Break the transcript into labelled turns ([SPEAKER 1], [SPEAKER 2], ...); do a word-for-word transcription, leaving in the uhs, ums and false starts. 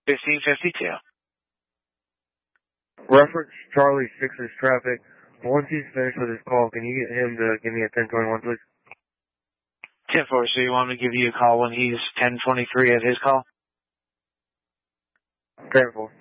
[SPEAKER 1] fifteen fifty-two.
[SPEAKER 2] Reference Charlie six's traffic. Once he's finished with his call, can you get him to give me a ten twenty-one, please?
[SPEAKER 1] ten four, so you want me to give you a call when he's ten twenty-three at his call?
[SPEAKER 2] ten four.